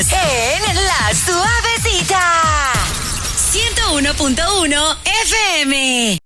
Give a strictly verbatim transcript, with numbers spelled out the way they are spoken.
en La Suavecita. ciento uno punto uno F M.